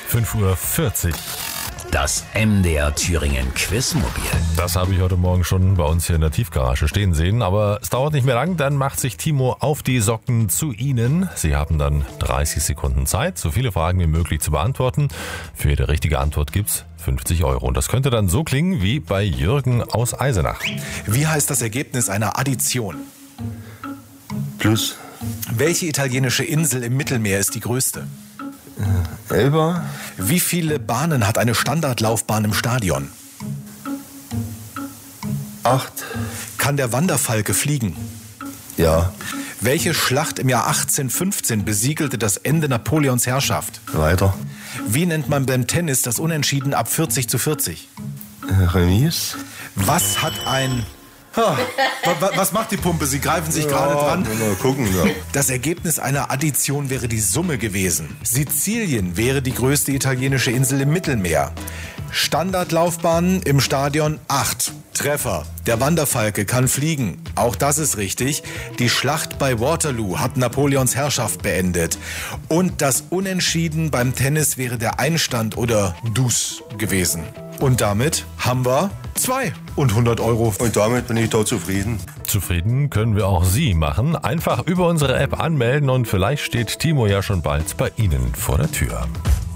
5:40 Uhr. Das MDR Thüringen Quizmobil. Das habe ich heute Morgen schon bei uns hier in der Tiefgarage stehen sehen. Aber es dauert nicht mehr lang, dann macht sich Timo auf die Socken zu Ihnen. Sie haben dann 30 Sekunden Zeit, so viele Fragen wie möglich zu beantworten. Für jede richtige Antwort gibt's 50 Euro. Und das könnte dann so klingen wie bei Jürgen aus Eisenach. Wie heißt das Ergebnis einer Addition? Plus. Welche italienische Insel im Mittelmeer ist die größte? Elba. Wie viele Bahnen hat eine Standardlaufbahn im Stadion? 8. Kann der Wanderfalke fliegen? Ja. Welche Schlacht im Jahr 1815 besiegelte das Ende Napoleons Herrschaft? Weiter. Wie nennt man beim Tennis das Unentschieden ab 40:40? Remis. Was hat ein... Was macht die Pumpe? Sie greifen sich gerade dran. Mal gucken, ja. Das Ergebnis einer Addition wäre die Summe gewesen. Sizilien wäre die größte italienische Insel im Mittelmeer. Standardlaufbahnen im Stadion 8. Treffer. Der Wanderfalke kann fliegen. Auch das ist richtig. Die Schlacht bei Waterloo hat Napoleons Herrschaft beendet. Und das Unentschieden beim Tennis wäre der Einstand oder Dus gewesen. Und damit haben wir 200 Euro. Und damit bin ich da zufrieden. Zufrieden können wir auch Sie machen. Einfach über unsere App anmelden und vielleicht steht Timo ja schon bald bei Ihnen vor der Tür.